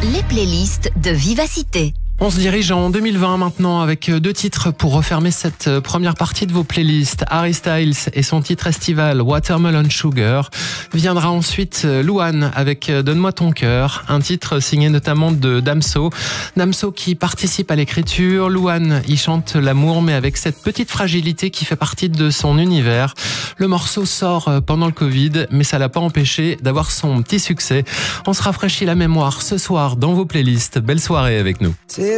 Les playlists de Vivacité. On se dirige en 2020 maintenant avec 2 titres pour refermer cette première partie de vos playlists. Harry Styles et son titre estival Watermelon Sugar. Viendra ensuite Louane avec Donne-moi ton cœur, un titre signé notamment de Damso. Damso qui participe à l'écriture, Louane y chante l'amour mais avec cette petite fragilité qui fait partie de son univers. Le morceau sort pendant le Covid mais ça l'a pas empêché d'avoir son petit succès. On se rafraîchit la mémoire ce soir dans vos playlists. Belle soirée avec nous.